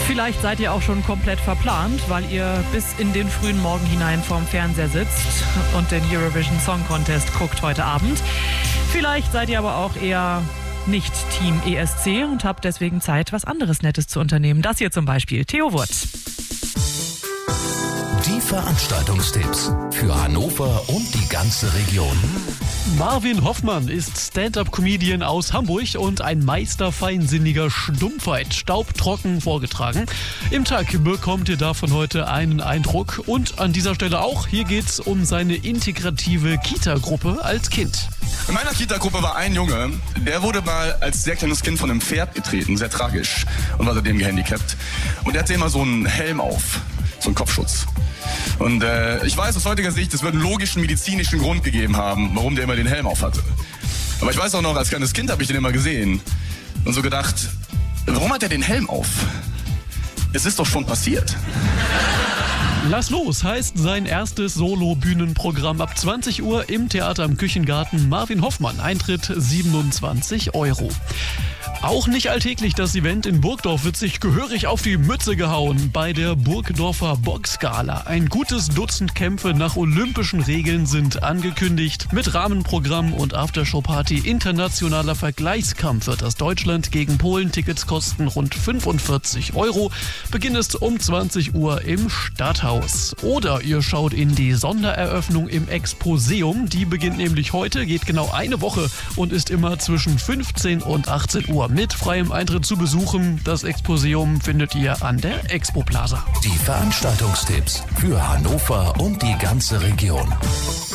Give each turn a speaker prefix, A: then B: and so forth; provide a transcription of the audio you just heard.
A: Vielleicht seid ihr auch schon komplett verplant, weil ihr bis in den frühen Morgen hinein vorm Fernseher sitzt und den Eurovision Song Contest guckt heute Abend. Vielleicht seid ihr aber auch eher nicht Team ESC und habt deswegen Zeit, was anderes Nettes zu unternehmen. Das hier zum Beispiel, Theo Wurth.
B: Die Veranstaltungstipps für Hannover und die ganze Region.
C: Marvin Hoffmann ist Stand-up-Comedian aus Hamburg und ein Meister feinsinniger Stumpfheit, staubtrocken vorgetragen. Im Tag bekommt ihr davon heute einen Eindruck. Und an dieser Stelle auch, hier geht's um seine integrative Kita-Gruppe als Kind.
D: In meiner Kita-Gruppe war ein Junge, der wurde mal als sehr kleines Kind von einem Pferd getreten, sehr tragisch, und war seitdem gehandicapt. Und der hatte immer so einen Helm auf, so einen Kopfschutz. Und ich weiß aus heutiger Sicht, es wird einen logischen medizinischen Grund gegeben haben, warum der immer den Helm auf hatte. Aber ich weiß auch noch, als kleines Kind habe ich den immer gesehen und so gedacht, warum hat er den Helm auf? Es ist doch schon passiert.
C: Lass los heißt sein erstes Solo-Bühnenprogramm ab 20 Uhr im Theater am Küchengarten. Marvin Hoffmann, Eintritt 27 €. Auch nicht alltäglich, das Event in Burgdorf wird sich gehörig auf die Mütze gehauen bei der Burgdorfer Boxgala. Ein gutes Dutzend Kämpfe nach olympischen Regeln sind angekündigt. Mit Rahmenprogramm und Aftershow-Party internationaler Vergleichskampf wird das Deutschland gegen Polen. Tickets kosten rund 45 €. Beginn ist um 20 Uhr im Stadthaus. Oder ihr schaut in die Sondereröffnung im Exposeum. Die beginnt nämlich heute, geht genau eine Woche und ist immer zwischen 15 und 18 Uhr mit freiem Eintritt zu besuchen. Das Exposeum findet ihr an der Expo Plaza.
B: Die Veranstaltungstipps für Hannover und die ganze Region.